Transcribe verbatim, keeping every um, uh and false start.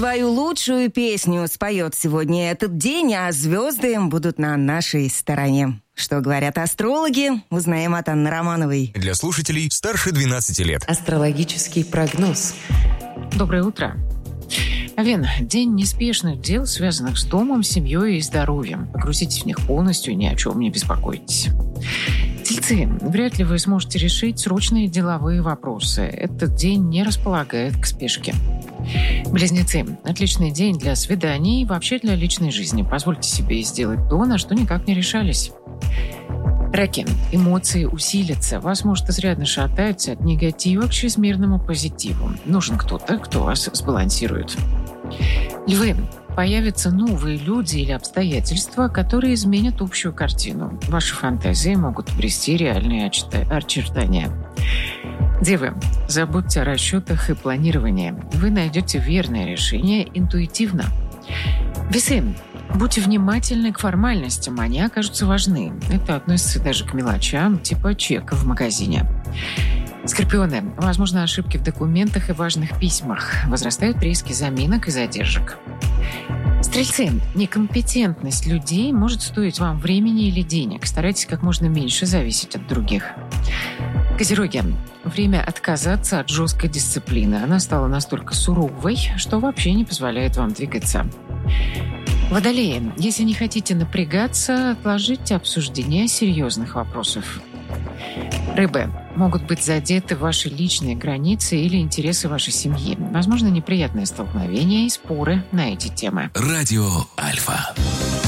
свою лучшую песню споет сегодня этот день, а звезды будут на нашей стороне. Что говорят астрологи, узнаем от Анны Романовой. Для слушателей старше двенадцати лет. Астрологический прогноз. Доброе утро. Овен, день неспешных дел, связанных с домом, семьей и здоровьем. Погрузитесь в них полностью и ни о чем не беспокойтесь. Тельцы, вряд ли вы сможете решить срочные деловые вопросы. Этот день не располагает к спешке. Близнецы, отличный день для свиданий и вообще для личной жизни. Позвольте себе сделать то, на что никак не решались. Раки, эмоции усилятся. Вас может изрядно шатать от негатива к чрезмерному позитиву. Нужен кто-то, кто вас сбалансирует. Львы, появятся новые люди или обстоятельства, которые изменят общую картину. Ваши фантазии могут обрести реальные очертания. Девы, забудьте о расчетах и планировании. Вы найдете верное решение интуитивно. Весы, будьте внимательны к формальностям, они окажутся важны. Это относится даже к мелочам, типа чека в магазине. Скорпионы, возможно, ошибки в документах и важных письмах. Возрастают риски заминок и задержек. Стрельцы, некомпетентность людей может стоить вам времени или денег. Старайтесь как можно меньше зависеть от других. Козероги, время отказаться от жесткой дисциплины. Она стала настолько суровой, что вообще не позволяет вам двигаться. Водолеи, если не хотите напрягаться, отложите обсуждение серьезных вопросов. Рыбы, могут быть задеты ваши личные границы или интересы вашей семьи. Возможно, неприятные столкновения и споры на эти темы. Радио Альфа.